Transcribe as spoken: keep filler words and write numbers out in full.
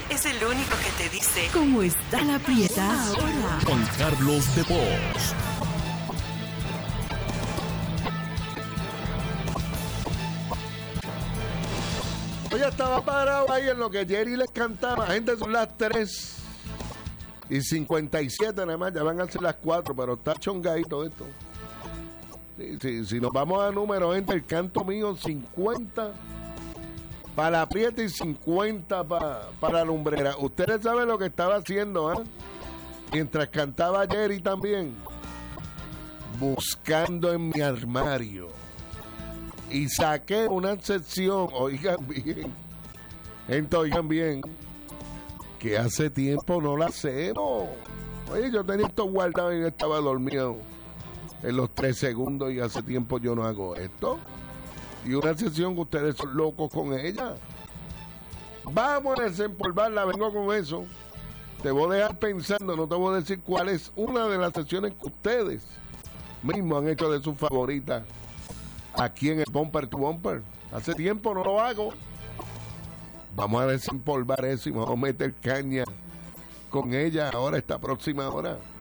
es el único que te dice ¿cómo está la prieta ahora? Juan Carlos de Bosch. Yo estaba parado ahí en lo que Jerry les cantaba. Gente, son las tres y cincuenta y siete nada más. Ya van a ser las cuatro, pero está chongadito esto. Sí, sí, si nos vamos a números, gente, el canto mío cincuenta para la prieta y cincuenta para, para la lumbrera. Ustedes saben lo que estaba haciendo, ¿eh? Mientras cantaba Jerry también. Buscando en mi armario. Y saqué una sección, oigan bien, gente, oigan bien, que hace tiempo no la hacemos. Oye, yo tenía esto guardado y estaba dormido en los tres segundos y hace tiempo yo no hago esto. Y una sección que ustedes son locos con ella. Vamos a desempolvarla, vengo con eso. Te voy a dejar pensando, no te voy a decir cuál es una de las secciones que ustedes mismos han hecho de sus favoritas. Aquí en el Bumper to Bumper. Hace tiempo no lo hago. Vamos a desempolvar eso y vamos a meter caña con ella ahora, esta próxima hora.